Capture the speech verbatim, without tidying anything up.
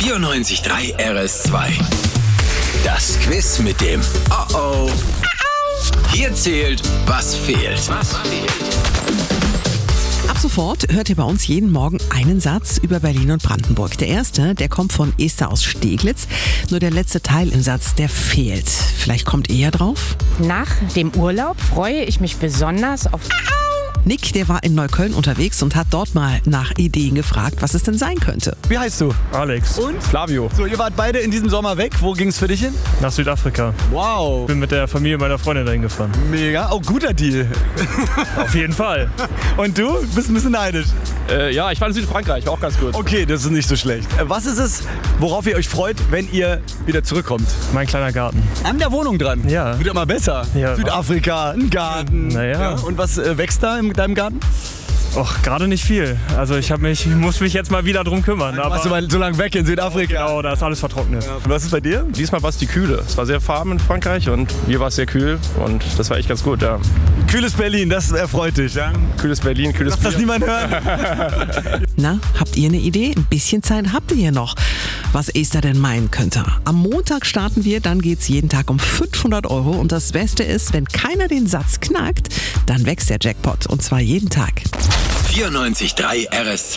vierundneunzig Komma drei R S zwei. Das Quiz mit dem Oh-Oh. Hier zählt, was fehlt. Was fehlt? Ab sofort hört ihr bei uns jeden Morgen einen Satz über Berlin und Brandenburg. Der erste, der kommt von Esther aus Steglitz. Nur der letzte Teil im Satz, der fehlt. Vielleicht kommt ihr ja drauf? Nach dem Urlaub freue ich mich besonders auf... Nick, der war in Neukölln unterwegs und hat dort mal nach Ideen gefragt, was es denn sein könnte. Wie heißt du? Alex. Und? Flavio. So, ihr wart beide in diesem Sommer weg. Wo ging's für dich hin? Nach Südafrika. Wow. Bin mit der Familie meiner Freundin dahin gefahren. Mega. Oh, guter Deal. Auf jeden Fall. Und du? Bist ein bisschen neidisch. Äh, ja, ich war in Südfrankreich, war auch ganz gut. Okay, das ist nicht so schlecht. Äh, Was ist es, worauf ihr euch freut, wenn ihr wieder zurückkommt? Mein kleiner Garten. An der Wohnung dran? Ja. Wird immer besser. Ja. Südafrika, ein Garten. Naja. Und was äh, wächst da in deinem Garten? Och, gerade nicht viel. Also ich hab mich, muss mich jetzt mal wieder drum kümmern. Du Aber warst so, mal so lange weg in Südafrika. genau, da ist alles vertrocknet. Und was ist bei dir? Diesmal war es die Kühle. Es war sehr warm in Frankreich und hier war es sehr kühl und das war echt ganz gut, ja. Kühles Berlin, das erfreut dich, ja? Kühles Berlin, kühles Darf das Bier. niemand hören? Na, habt ihr eine Idee? Ein bisschen Zeit habt ihr hier noch, was Esther denn meinen könnte. Am Montag starten wir, dann geht's jeden Tag um fünfhundert Euro. Und das Beste ist, wenn keiner den Satz knackt, dann wächst der Jackpot. Und zwar jeden Tag. vierundneunzig Komma drei R S zwei.